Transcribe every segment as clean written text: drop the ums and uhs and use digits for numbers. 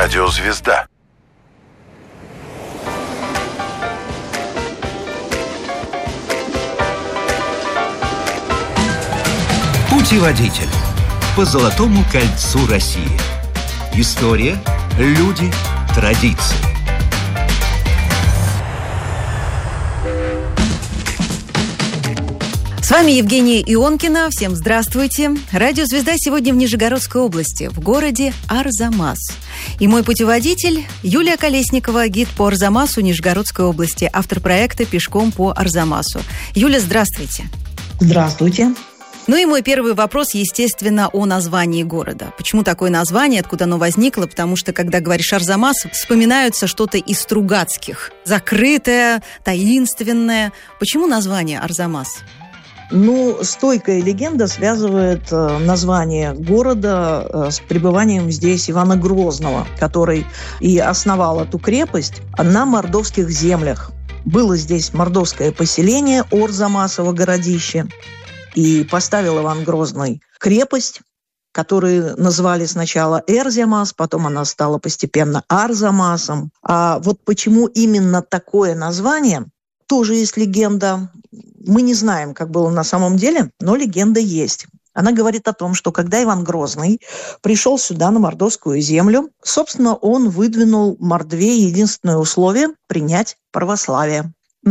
Радиозвезда. Путеводитель по Золотому кольцу России. История, люди, традиции. С вами Евгения Ионкина. Всем здравствуйте. Радиозвезда сегодня в Нижегородской области, в городе Арзамас. И мой путеводитель Юлия Колесникова, гид по Арзамасу Нижегородской области, автор проекта «Пешком по Арзамасу». Юля, здравствуйте. Здравствуйте. Ну и мой первый вопрос, естественно, о названии города. Почему такое название, откуда оно возникло? Потому что, когда говоришь Арзамас, вспоминаются что-то из Стругацких. Закрытое, таинственное. Почему название Арзамас? Стойкая легенда связывает название города с пребыванием здесь Ивана Грозного, который и основал эту крепость на мордовских землях. Было здесь мордовское поселение, Арзамасово городище, и поставил Иван Грозный крепость, которую назвали сначала Эрзямас, потом она стала постепенно Арзамасом. А вот почему именно такое название, тоже есть легенда. Мы не знаем, как было на самом деле, но легенда есть. Она говорит о том, что когда Иван Грозный пришел сюда, на мордовскую землю, собственно, он выдвинул Мордве единственное условие – принять православие.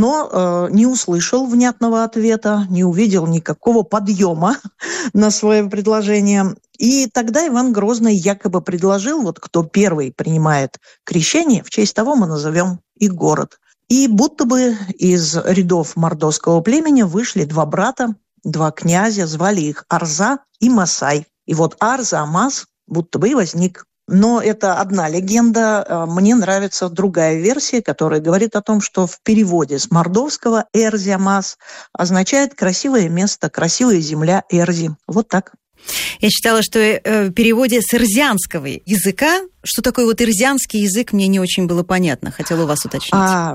Но не услышал внятного ответа, не увидел никакого подъема на свое предложение. И тогда Иван Грозный якобы предложил, вот кто первый принимает крещение, в честь того мы назовем и город. И будто бы из рядов мордовского племени вышли два брата, два князя, звали их Арза и Масай. И вот Арзамас будто бы и возник. Но это одна легенда. Мне нравится другая версия, которая говорит о том, что в переводе с мордовского «Эрзямас» означает «красивое место», «красивая земля Эрзи». Вот так. Я читала, что в переводе с эрзианского языка, что такое вот эрзианский язык, мне не очень было понятно. Хотела у вас уточнить.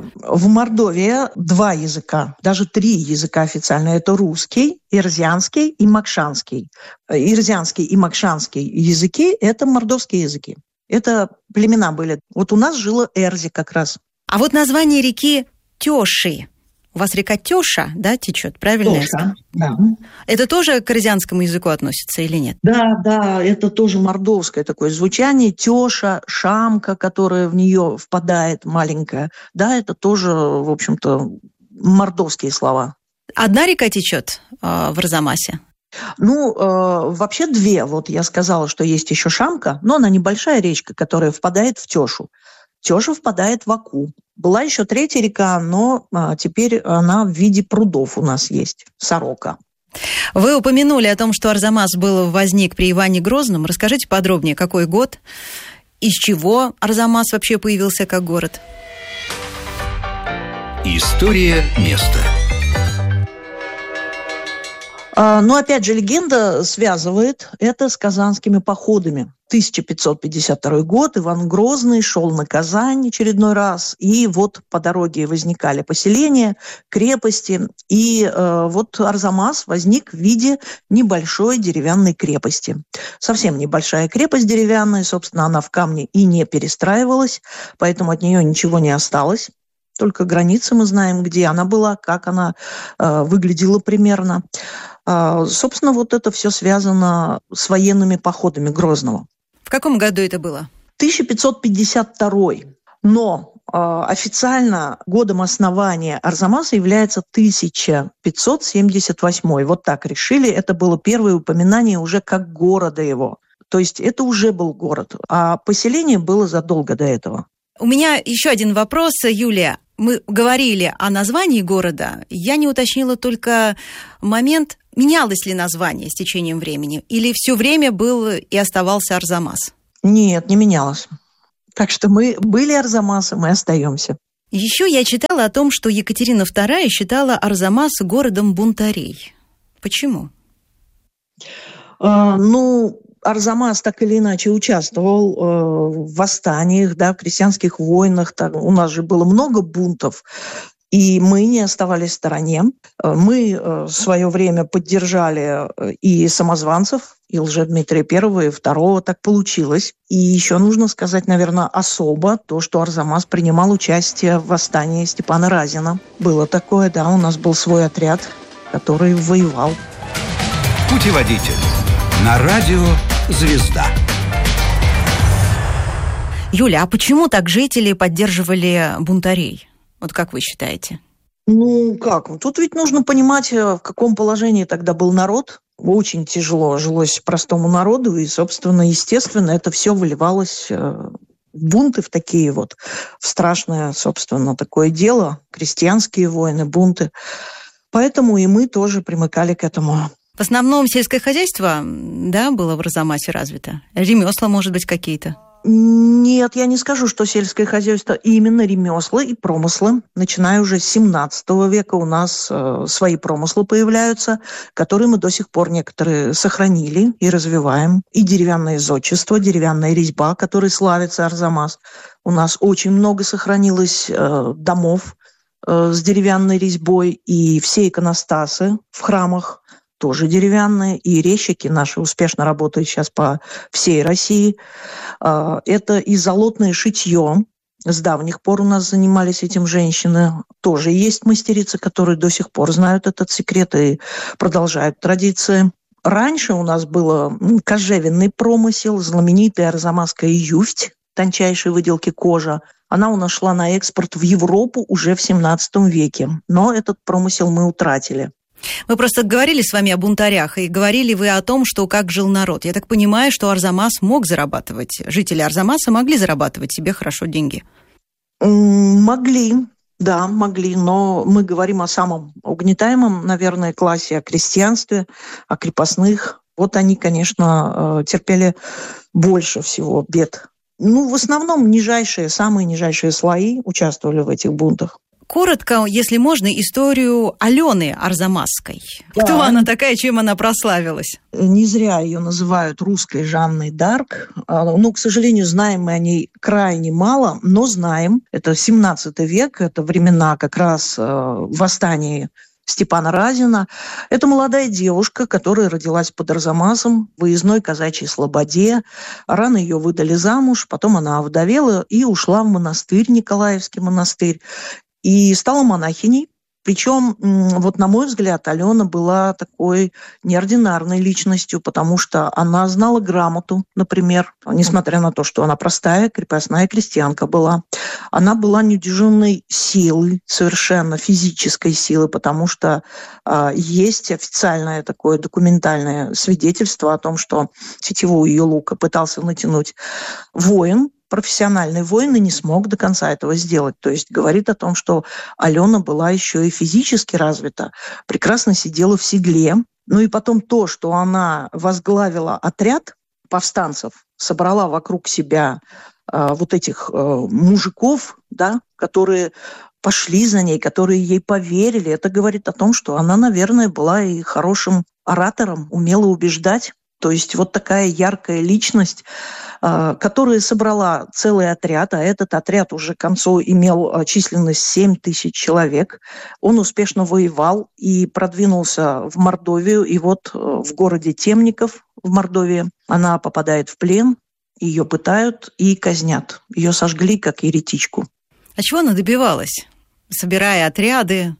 В Мордовии два языка, даже три языка официально. Это русский, эрзианский и макшанский. Эрзианский и макшанский языки – это мордовские языки. Это племена были. Вот у нас жило Эрзи как раз. А вот название реки Тёши. У вас река Тёша, да, течет, правильно? Тёша, да. Это тоже к эрзианскому языку относится или нет? Да, это тоже мордовское такое звучание. Тёша, Шамка, которая в нее впадает, маленькая. Да, это тоже, в общем-то, мордовские слова. Одна река течет в Арзамасе? Вообще две. Вот я сказала, что есть еще Шамка, но она небольшая речка, которая впадает в Тёшу. Тёша впадает в Аку. Была еще третья река, но теперь она в виде прудов у нас есть, Сорока. Вы упомянули о том, что Арзамас возник при Иване Грозном. Расскажите подробнее, какой год, из чего Арзамас вообще появился как город? История места. Опять же, легенда связывает это с казанскими походами. 1552 год, Иван Грозный шел на Казань очередной раз, и вот по дороге возникали поселения, крепости, и вот Арзамас возник в виде небольшой деревянной крепости. Совсем небольшая крепость деревянная, собственно, она в камне и не перестраивалась, поэтому от нее ничего не осталось. Только границы мы знаем, где она была, как она выглядела примерно. Собственно, вот это все связано с военными походами Грозного. В каком году это было? 1552. Но официально годом основания Арзамаса является 1578. Вот так решили. Это было первое упоминание уже как города его. То есть это уже был город. А поселение было задолго до этого. У меня еще один вопрос, Юлия. Мы говорили о названии города. Я не уточнила только момент, менялось ли название с течением времени, или все время был и оставался Арзамас? Нет, не менялось. Так что мы были Арзамасом и остаемся. Еще я читала о том, что Екатерина II считала Арзамас городом бунтарей. Почему? Арзамас так или иначе участвовал в восстаниях, в крестьянских войнах. У нас же было много бунтов. И мы не оставались в стороне. Мы в свое время поддержали и самозванцев, и Лжедмитрия I, и II. Так получилось. И еще нужно сказать, наверное, особо то, что Арзамас принимал участие в восстании Степана Разина. Было такое, да, у нас был свой отряд, который воевал. Путеводитель на радио «Звезда». Юля, а почему так жители поддерживали бунтарей? Вот как вы считаете? Ну, как? Тут ведь нужно понимать, в каком положении тогда был народ. Очень тяжело жилось простому народу, и, собственно, естественно, это все выливалось в бунты, в такие вот, в страшное, собственно, такое дело, крестьянские войны, бунты. Поэтому и мы тоже примыкали к этому. В основном сельское хозяйство, да, было в Арзамасе развито? Ремесла, может быть, какие-то? Нет, я не скажу, что сельское хозяйство, именно ремесла и промыслы. Начиная уже с 17 века у нас свои промыслы появляются, которые мы до сих пор некоторые сохранили и развиваем. И деревянное зодчество, деревянная резьба, которой славится Арзамас. У нас очень много сохранилось домов с деревянной резьбой, и все иконостасы в храмах тоже деревянные, и резчики наши успешно работают сейчас по всей России. Это и золотное шитье. С давних пор у нас занимались этим женщины. Тоже есть мастерицы, которые до сих пор знают этот секрет и продолжают традиции. Раньше у нас был кожевенный промысел, знаменитая арзамасская юфть, тончайшей выделки кожа. Она у нас шла на экспорт в Европу уже в 17 веке. Но этот промысел мы утратили. Мы просто говорили с вами о бунтарях, и говорили вы о том, что как жил народ. Я так понимаю, что Арзамас мог зарабатывать, жители Арзамаса могли зарабатывать себе хорошо деньги. Могли, да, могли, но мы говорим о самом угнетаемом, наверное, классе, о крестьянстве, о крепостных. Вот они, конечно, терпели больше всего бед. В основном самые нижайшие слои участвовали в этих бунтах. Коротко, если можно, историю Алены Арзамасской. Да. Кто она такая, чем она прославилась? Не зря ее называют русской Жанной д'Арк. К сожалению, знаем мы о ней крайне мало, но знаем. Это 17 век, это времена как раз восстания Степана Разина. Это молодая девушка, которая родилась под Арзамасом в выездной казачьей слободе. Рано ее выдали замуж, потом она овдовела и ушла в монастырь, Николаевский монастырь. И стала монахиней. Причем, на мой взгляд, Алена была такой неординарной личностью, потому что она знала грамоту, например, несмотря на то, что она простая, крепостная крестьянка была. Она была неудержимой силой, совершенно физической силой, потому что есть официальное такое документальное свидетельство о том, что тетиву ее лука пытался натянуть воин, профессиональный воин, и не смог до конца этого сделать. То есть говорит о том, что Алена была еще и физически развита, прекрасно сидела в седле. И потом то, что она возглавила отряд повстанцев, собрала вокруг себя вот этих мужиков, да, которые пошли за ней, которые ей поверили. Это говорит о том, что она, наверное, была и хорошим оратором, умела убеждать. То есть вот такая яркая личность, которая собрала целый отряд, а этот отряд уже к концу имел численность 7 тысяч человек. Он успешно воевал и продвинулся в Мордовию. И вот в городе Темников в Мордовии она попадает в плен, ее пытают и казнят. Ее сожгли как еретичку. А чего она добивалась, собирая отряды?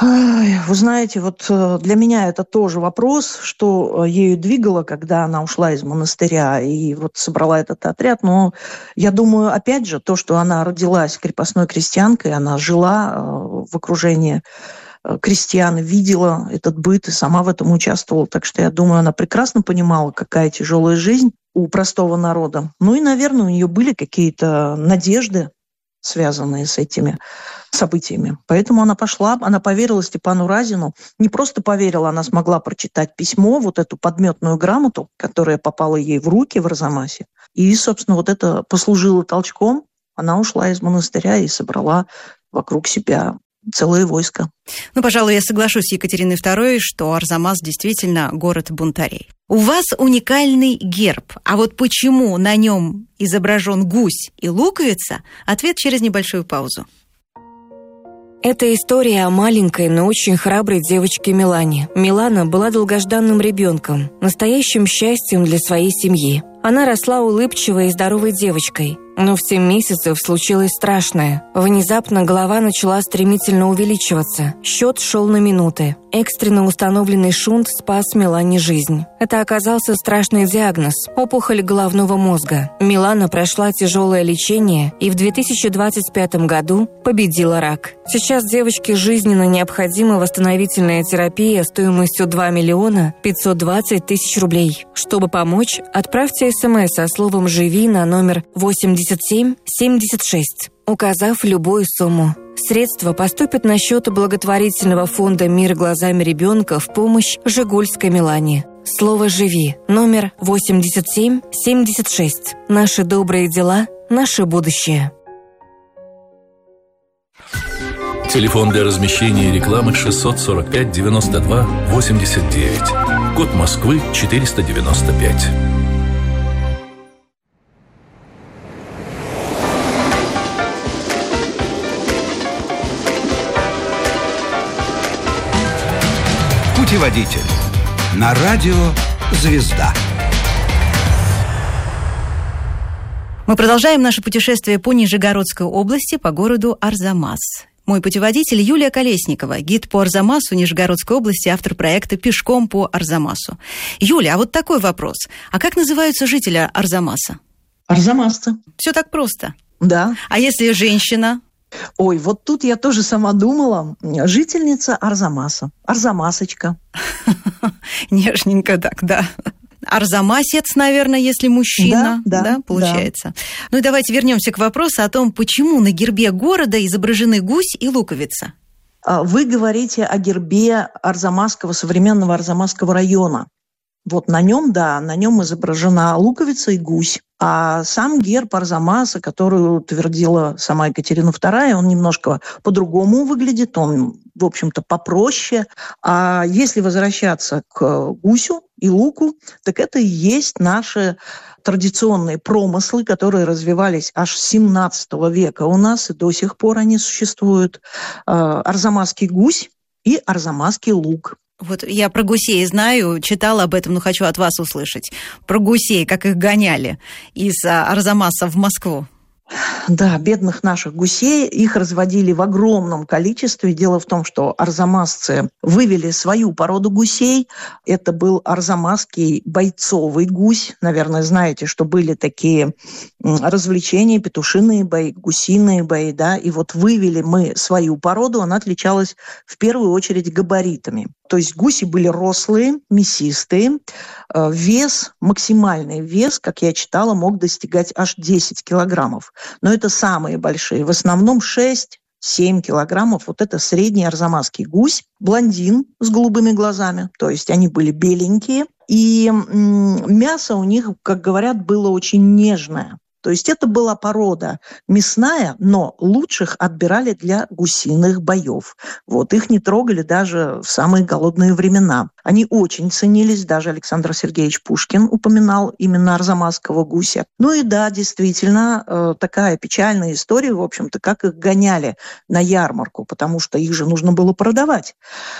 Вы знаете, для меня это тоже вопрос, что ею двигало, когда она ушла из монастыря и собрала этот отряд. Но я думаю, опять же, то, что она родилась крепостной крестьянкой, она жила в окружении крестьян, видела этот быт и сама в этом участвовала. Так что я думаю, она прекрасно понимала, какая тяжелая жизнь у простого народа. И, наверное, у нее были какие-то надежды, связанные с этими событиями. Поэтому она пошла, она поверила Степану Разину. Не просто поверила, она смогла прочитать письмо, эту подметную грамоту, которая попала ей в руки в Арзамасе. И, собственно, это послужило толчком. Она ушла из монастыря и собрала вокруг себя целое войско. Пожалуй, я соглашусь с Екатериной II, что Арзамас действительно город бунтарей. У вас уникальный герб, а почему на нем изображен гусь и луковица? Ответ через небольшую паузу. Это история о маленькой, но очень храброй девочке Милане. Милана была долгожданным ребенком, настоящим счастьем для своей семьи. Она росла улыбчивой и здоровой девочкой. Но в 7 месяцев случилось страшное. Внезапно голова начала стремительно увеличиваться. Счет шел на минуты. Экстренно установленный шунт спас Милане жизнь. Это оказался страшный диагноз – опухоль головного мозга. Милана прошла тяжелое лечение и в 2025 году победила рак. Сейчас девочке жизненно необходима восстановительная терапия стоимостью 2 миллиона 520 тысяч рублей. Чтобы помочь, отправьте СМС со словом «Живи» на номер 8776, указав любую сумму. Средства поступят на счет благотворительного фонда «Мир глазами ребенка» в помощь Жигульской Милане. Слово «Живи» номер 8776. Наши добрые дела, наше будущее. Телефон для размещения рекламы 645 92 89. Код Москвы 495. Путеводитель. На радио «Звезда». Мы продолжаем наше путешествие по Нижегородской области, по городу Арзамас. Мой путеводитель Юлия Колесникова, гид по Арзамасу Нижегородской области, автор проекта «Пешком по Арзамасу». Юля, а вот такой вопрос. А как называются жители Арзамаса? Арзамасцы. Все так просто? Да. А если женщина? Ой, вот тут я тоже сама думала. Жительница Арзамаса. Арзамасочка. Нежненько так, да. Арзамасец, наверное, если мужчина, да, получается. Да. Ну и давайте вернемся к вопросу о том, почему на гербе города изображены гусь и луковица. Вы говорите о гербе Арзамасского, современного Арзамасского района. Вот на нем, да, на нем изображена луковица и гусь. А сам герб Арзамаса, который утвердила сама Екатерина II, он немножко по-другому выглядит, он, в общем-то, попроще. А если возвращаться к гусю и луку, так это и есть наши традиционные промыслы, которые развивались аж с 17 века у нас, и до сих пор они существуют. Арзамасский гусь и арзамасский лук. Вот я про гусей знаю, читала об этом, но хочу от вас услышать. Про гусей, как их гоняли из Арзамаса в Москву. Да, бедных наших гусей, их разводили в огромном количестве. Дело в том, что арзамасцы вывели свою породу гусей. Это был арзамасский бойцовый гусь. Наверное, знаете, что были такие развлечения, петушиные бои, гусиные бои, да. И вот вывели мы свою породу, она отличалась в первую очередь габаритами. То есть гуси были рослые, мясистые. Вес, максимальный вес, как я читала, мог достигать аж 10 килограммов. Но это самые большие. В основном 6-7 килограммов. Вот это средний арзамасский гусь. Блондин с голубыми глазами. То есть они были беленькие. И мясо у них, как говорят, было очень нежное. То есть это была порода мясная, но лучших отбирали для гусиных боев. Вот, их не трогали даже в самые голодные времена. Они очень ценились, даже Александр Сергеевич Пушкин упоминал именно арзамасского гуся. Ну и да, действительно, такая печальная история, в общем-то, как их гоняли на ярмарку, потому что их же нужно было продавать.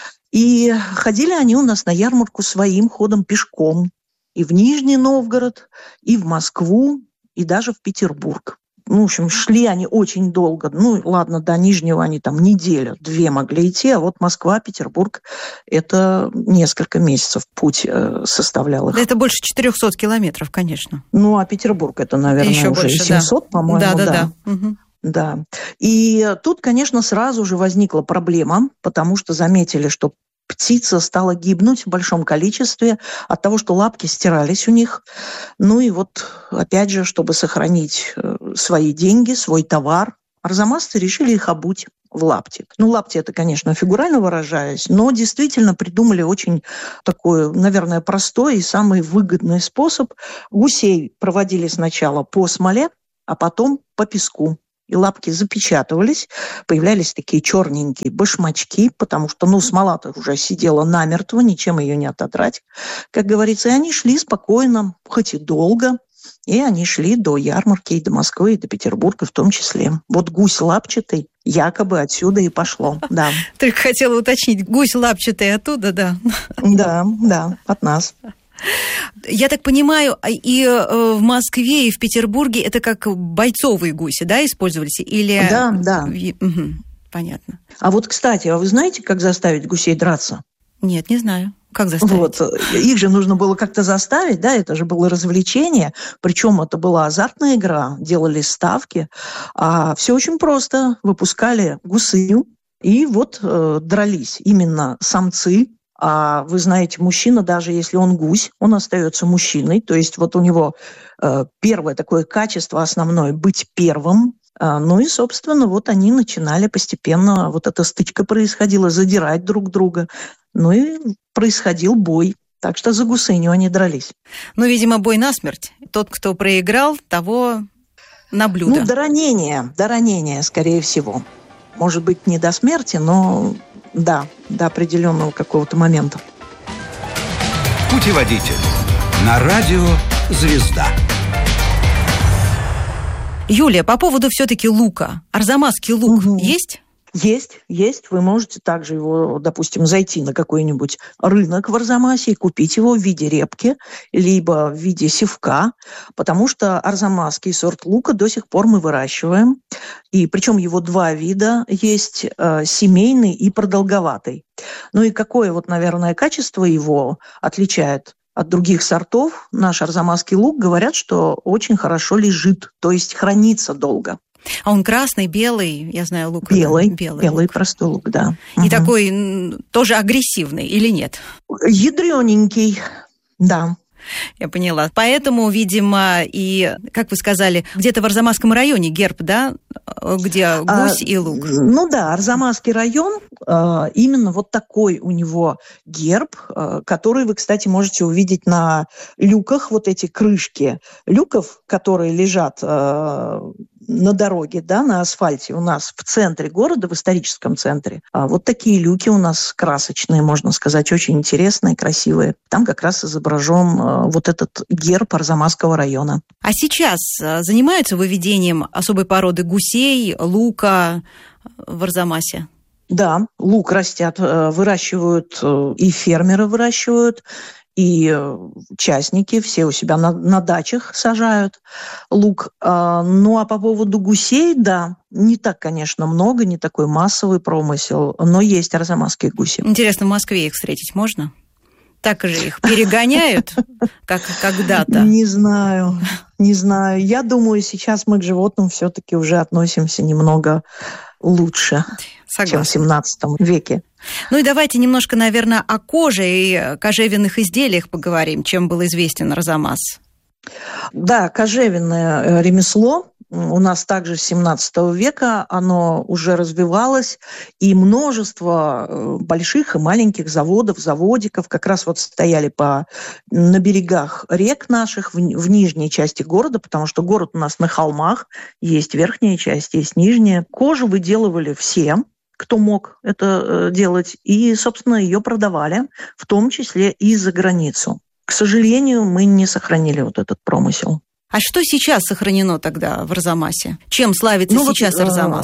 И ходили они у нас на ярмарку своим ходом пешком. И в Нижний Новгород, и в Москву, и даже в Петербург. Ну, в общем, шли они очень долго. Ну, ладно, до Нижнего они там неделю-две могли идти, а вот Москва, Петербург – это несколько месяцев путь составлял их. Это больше 400 километров, конечно. Ну, а Петербург – это, наверное, еще уже больше, 700, да. по-моему. Да. Угу. Да. И тут, конечно, сразу же возникла проблема, потому что заметили, что птица стала гибнуть в большом количестве от того, что лапки стирались у них. Ну и вот, опять же, чтобы сохранить свои деньги, свой товар, арзамасцы решили их обуть в лапти. Ну, лапти это, конечно, фигурально выражаясь, но действительно придумали очень такой, наверное, простой и самый выгодный способ. Гусей проводили сначала по смоле, а потом по песку. И лапки запечатывались, появлялись такие черненькие башмачки, потому что, смола-то уже сидела намертво, ничем ее не отодрать, как говорится. И они шли спокойно, хоть и долго, и они шли до ярмарки, и до Москвы, и до Петербурга в том числе. Вот гусь лапчатый якобы отсюда и пошло, да. Только хотела уточнить, гусь лапчатый оттуда, да? Да, от нас. Я так понимаю, и в Москве, и в Петербурге это как бойцовые гуси, да, использовались? Или... Да. Угу, понятно. А вот, кстати, а вы знаете, как заставить гусей драться? Нет, не знаю. Как заставить? Вот. Их же нужно было как-то заставить, да, это же было развлечение, причем это была азартная игра, делали ставки, а все очень просто. Выпускали гусыню, и вот дрались именно самцы. А вы знаете, мужчина, даже если он гусь, он остается мужчиной. То есть вот у него первое такое качество основное – быть первым. Ну и, собственно, вот они начинали постепенно, вот эта стычка происходила, задирать друг друга. Ну и происходил бой. Так что за гусыню они дрались. Ну, видимо, бой насмерть. Тот, кто проиграл, того на блюдо. Ну, до ранения, скорее всего. Может быть, не до смерти, но... Да, до определенного какого-то момента. Путеводитель. На радио «Звезда». Юлия, по поводу все-таки лука. Арзамасский лук есть? Есть. Вы можете также его, допустим, зайти на какой-нибудь рынок в Арзамасе и купить его в виде репки, либо в виде севка, потому что арзамасский сорт лука до сих пор мы выращиваем. И причем его два вида есть, семейный и продолговатый. Ну и какое вот, наверное, качество его отличает от других сортов? Наш арзамасский лук, говорят, что очень хорошо лежит, то есть хранится долго. А он красный, белый, я знаю, лук. Белый простой лук, да. И такой тоже агрессивный или нет? Ядрёненький, да. Я поняла. Поэтому, видимо, и, как вы сказали, где-то в Арзамасском районе герб, да, где гусь и лук. Ну да, Арзамасский район, именно вот такой у него герб, который вы, кстати, можете увидеть на люках, вот эти крышки люков, которые лежат на дороге, да, на асфальте у нас в центре города, в историческом центре. Вот такие люки у нас красочные, можно сказать, очень интересные, красивые. Там как раз изображен вот этот герб Арзамасского района. А сейчас занимаются выведением особой породы гусей, лука в Арзамасе? Да, лук растят, выращивают, и фермеры выращивают, и частники все у себя на дачах сажают лук. Ну, а по поводу гусей, да, не так, конечно, много, не такой массовый промысел, но есть арзамасские гуси. Интересно, в Москве их встретить можно? Так же их перегоняют, как когда-то? Не знаю. Я думаю, сейчас мы к животным все-таки уже относимся немного лучше, чем в 17 веке. Ну и давайте немножко, наверное, о коже и кожевенных изделиях поговорим, чем был известен Арзамас. Да, кожевенное ремесло у нас также с 17 века, оно уже развивалось, и множество больших и маленьких заводов, заводиков как раз вот стояли на берегах рек наших, в нижней части города, потому что город у нас на холмах, есть верхняя часть, есть нижняя. Кожу выделывали все, кто мог это делать, и, собственно, ее продавали, в том числе и за границу. К сожалению, мы не сохранили вот этот промысел. А что сейчас сохранено тогда в Арзамасе? Чем славится сейчас Арзамас?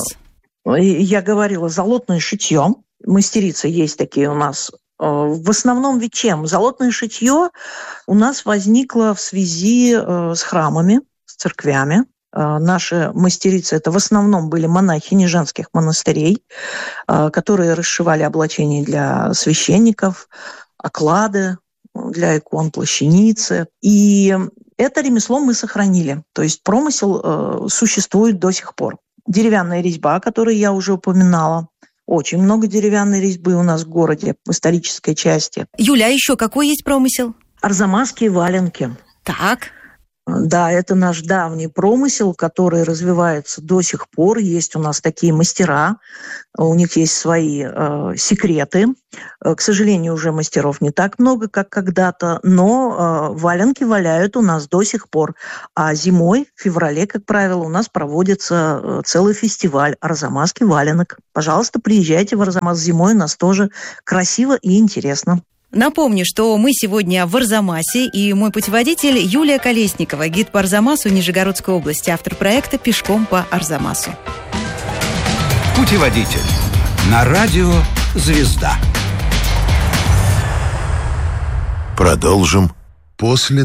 Я говорила, золотное шитье. Мастерицы есть такие у нас. В основном ведь чем? Золотное шитье у нас возникло в связи с храмами, с церквями. Наши мастерицы, это в основном были монахини женских монастырей, которые расшивали облачения для священников, оклады для икон, плащаницы. И это ремесло мы сохранили. То есть промысел существует до сих пор. Деревянная резьба, которую я уже упоминала. Очень много деревянной резьбы у нас в городе, в исторической части. Юля, а еще какой есть промысел? Арзамасские валенки. Так. Да, это наш давний промысел, который развивается до сих пор. Есть у нас такие мастера, у них есть свои секреты. К сожалению, уже мастеров не так много, как когда-то, но валенки валяют у нас до сих пор. А зимой, в феврале, как правило, у нас проводится целый фестиваль «Арзамасский валенок». Пожалуйста, приезжайте в Арзамас зимой, у нас тоже красиво и интересно. Напомню, что мы сегодня в Арзамасе, и мой путеводитель Юлия Колесникова, гид по Арзамасу Нижегородской области, автор проекта «Пешком по Арзамасу». Путеводитель на радио «Звезда». Продолжим после